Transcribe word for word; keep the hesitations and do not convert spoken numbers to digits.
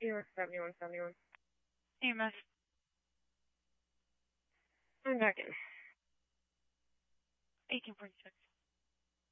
You're seventy-one, seventy-one. E M S. I'm back in. eighteen forty-six.